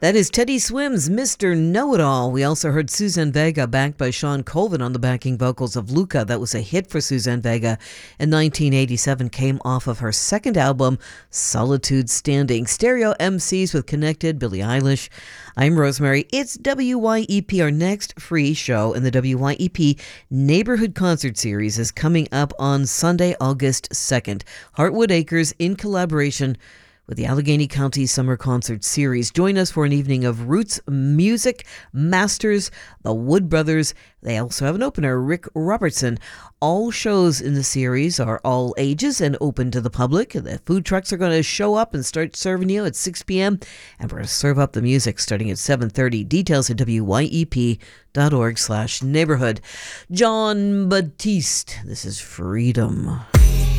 That is Teddy Swims, Mr. Know-It-All. We also heard Suzanne Vega backed by Sean Colvin on the backing vocals of Luca. That was a hit for Suzanne Vega in 1987, came off of her second album, Solitude Standing. Stereo MCs with Connected, Billie Eilish. I'm Rosemary. It's WYEP. Our next free show in the WYEP Neighborhood Concert Series is coming up on Sunday, August 2nd. Heartwood Acres in collaboration with the Allegheny County Summer Concert Series. Join us for an evening of roots music masters, the Wood Brothers. They also have an opener, Rick Robertson. All shows in the series are all ages and open to the public. The food trucks are going to show up and start serving you at 6 p.m. And we're going to serve up the music starting at 7:30. Details at wyep.org/neighborhood. Jon Batiste, this is Freedom.